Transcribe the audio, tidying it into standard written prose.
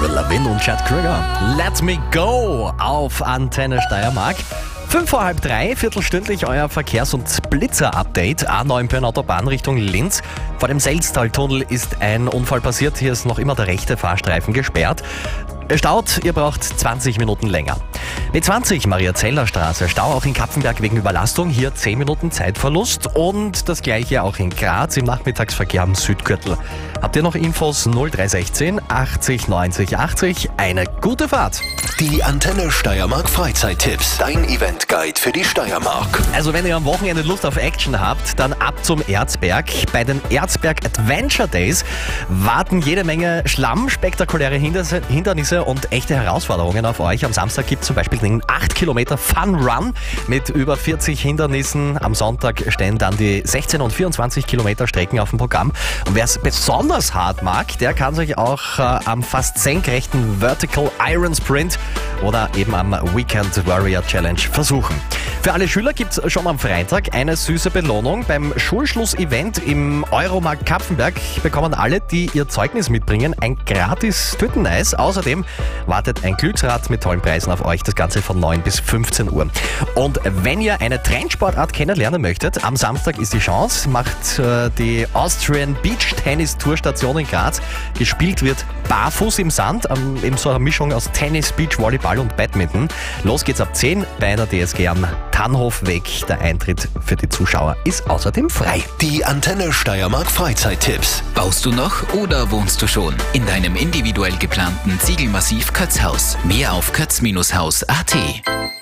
Avril Lavigne und Chad Krüger. Let me go auf Antenne Steiermark. 5 vor halb 3, viertelstündlich euer Verkehrs- und Blitzer-Update. A9 Pön Autobahn Richtung Linz. Vor dem Selztal-Tunnel ist ein Unfall passiert. Hier ist noch immer der rechte Fahrstreifen gesperrt. Staut, ihr braucht 20 Minuten länger. B20 Maria-Zeller-Straße, Stau auch in Kapfenberg wegen Überlastung, hier 10 Minuten Zeitverlust und das gleiche auch in Graz im Nachmittagsverkehr am Südgürtel. Habt ihr noch Infos 0316 80 90 80? Eine gute Fahrt! Die Antenne Steiermark Freizeittipps. Dein Eventguide für die Steiermark. Also wenn ihr am Wochenende Lust auf Action habt, dann ab zum Erzberg. Bei den Erzberg Adventure Days warten jede Menge Schlamm, spektakuläre Hindernisse und echte Herausforderungen auf euch. Am Samstag gibt es zum Beispiel den 8 Kilometer Fun Run mit über 40 Hindernissen. Am Sonntag stehen dann die 16 und 24 Kilometer Strecken auf dem Programm. Und wer es besonders hart mag, der kann sich auch am fast senkrechten Vertical Iron Sprint oder eben am Weekend Warrior Challenge versuchen. Für alle Schüler gibt es schon am Freitag eine süße Belohnung. Beim Schulschluss-Event im Euromarkt Kapfenberg bekommen alle, die ihr Zeugnis mitbringen, ein gratis Tüteneis. Außerdem wartet ein Glücksrad mit tollen Preisen auf euch. Das Ganze von 9 bis 15 Uhr. Und wenn ihr eine Trendsportart kennenlernen möchtet, am Samstag ist die Chance, macht die Austrian Beach Tennis Tour Station in Graz. Gespielt wird barfuß im Sand, eben so eine Mischung aus Tennis, Beach, Volleyball und Badminton. Los geht's ab 10 bei der DSG am Tannhofweg. Der Eintritt für die Zuschauer ist außerdem frei. Die Antenne Steiermark Freizeittipps. Baust du noch oder wohnst du schon in deinem individuell geplanten Ziegelmassiv Kötzhaus? Mehr auf kötz-haus.at.